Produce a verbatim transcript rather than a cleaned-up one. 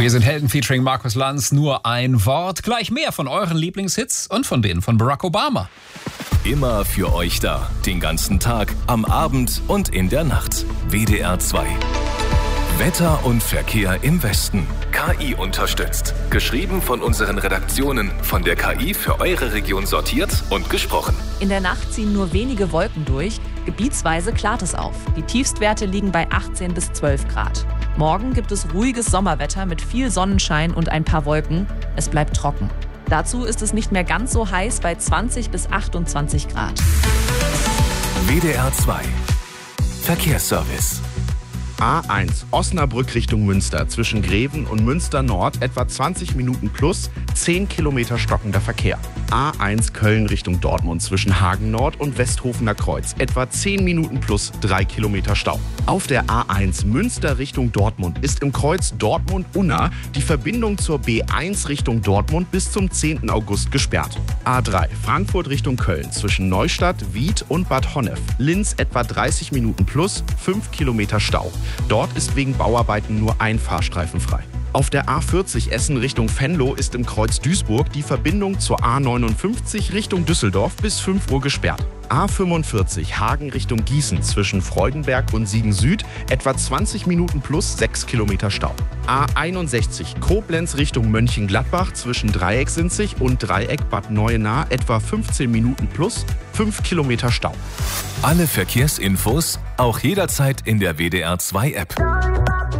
Wir sind Helden featuring Markus Lanz. Nur ein Wort. Gleich mehr von euren Lieblingshits und von denen von Barack Obama. Immer für euch da. Den ganzen Tag, am Abend und in der Nacht. W D R zwei. Wetter und Verkehr im Westen. K I unterstützt. Geschrieben von unseren Redaktionen. Von der K I für eure Region sortiert und gesprochen. In der Nacht ziehen nur wenige Wolken durch. Gebietsweise klart es auf. Die Tiefstwerte liegen bei achtzehn bis zwölf Grad. Morgen gibt es ruhiges Sommerwetter mit viel Sonnenschein und ein paar Wolken. Es bleibt trocken. Dazu ist es nicht mehr ganz so heiß bei zwanzig bis achtundzwanzig Grad. W D R zwei. Verkehrsservice. A eins Osnabrück Richtung Münster zwischen Greven und Münster Nord etwa zwanzig Minuten plus zehn Kilometer stockender Verkehr. A eins Köln Richtung Dortmund zwischen Hagen Nord und Westhofener Kreuz etwa zehn Minuten plus drei Kilometer Stau. Auf der A eins Münster Richtung Dortmund ist im Kreuz Dortmund-Unna die Verbindung zur B eins Richtung Dortmund bis zum zehnten August gesperrt. A drei Frankfurt Richtung Köln zwischen Neustadt, Wied und Bad Honnef. Linz etwa dreißig Minuten plus fünf Kilometer Stau. Dort ist wegen Bauarbeiten nur ein Fahrstreifen frei. Auf der A vierzig Essen Richtung Venlo ist im Kreuz Duisburg die Verbindung zur A neunundfünfzig Richtung Düsseldorf bis fünf Uhr gesperrt. A fünfundvierzig Hagen Richtung Gießen zwischen Freudenberg und Siegen Süd etwa zwanzig Minuten plus sechs Kilometer Stau. A einundsechzig Koblenz Richtung Mönchengladbach zwischen Dreiecksinzig und Dreieck Bad Neuenahr etwa fünfzehn Minuten plus fünf Kilometer Stau. Alle Verkehrsinfos auch jederzeit in der W D R zwei App.